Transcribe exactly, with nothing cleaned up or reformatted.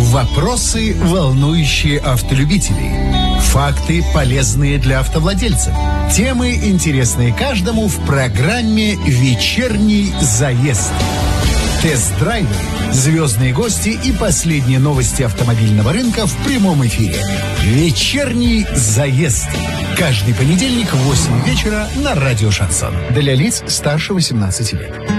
Вопросы, волнующие автолюбителей. Факты, полезные для автовладельцев. Темы, интересные каждому в программе «Вечерний заезд». Тест-драйвы, звездные гости и последние новости автомобильного рынка в прямом эфире. «Вечерний заезд». Каждый понедельник в восемь вечера на радио «Шансон». Для лиц старше восемнадцати лет.